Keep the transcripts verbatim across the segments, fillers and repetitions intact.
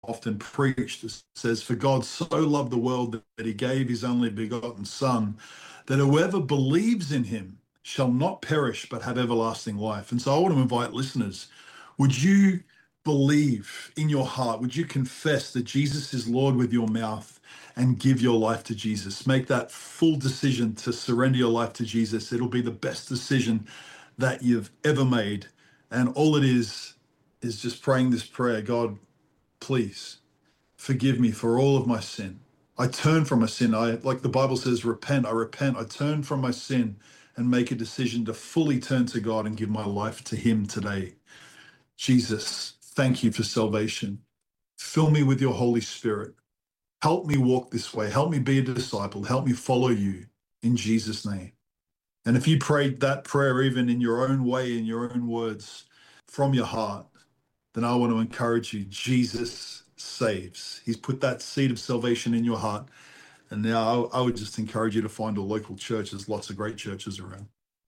often preached. It says, "For God so loved the world that he gave his only begotten Son, that whoever believes in him shall not perish but have everlasting life." And so I want to invite listeners, would you believe in your heart? Would you confess that Jesus is Lord with your mouth and give your life to Jesus? Make that full decision to surrender your life to Jesus. It'll be the best decision that you've ever made. And all it is, is just praying this prayer: God, please forgive me for all of my sin. I turn from my sin. I, like the Bible says, repent. I repent. I turn from my sin and make a decision to fully turn to God and give my life to him today. Jesus, thank you for salvation. Fill me with your Holy Spirit. Help me walk this way. Help me be a disciple. Help me follow you in Jesus' name. And if you prayed that prayer even in your own way, in your own words, from your heart, then I want to encourage you. Jesus saves. He's put that seed of salvation in your heart. And now I, I would just encourage you to find a local church. There's lots of great churches around.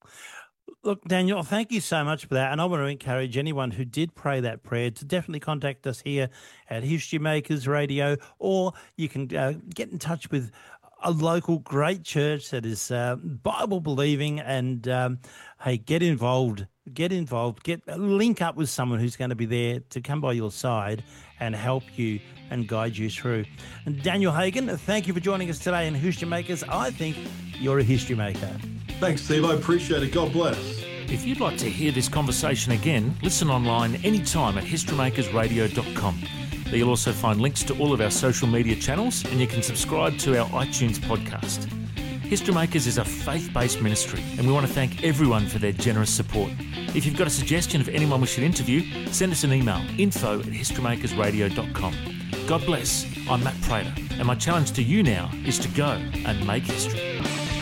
Look, Daniel, thank you so much for that. And I want to encourage anyone who did pray that prayer to definitely contact us here at History Makers Radio, or you can uh, get in touch with a local great church that is uh, Bible believing, and um, hey, get involved, get involved, get link up with someone who's going to be there to come by your side and help you and guide you through. And Daniel Hagan, thank you for joining us today in History Makers. I think you're a history maker. Thanks, Steve. I appreciate it. God bless. If you'd like to hear this conversation again, listen online anytime at history makers radio dot com. There you'll also find links to all of our social media channels, and you can subscribe to our iTunes podcast. History Makers is a faith-based ministry, and we want to thank everyone for their generous support. If you've got a suggestion of anyone we should interview, send us an email, info at history makers radio dot com. God bless. I'm Matt Prater, and my challenge to you now is to go and make history.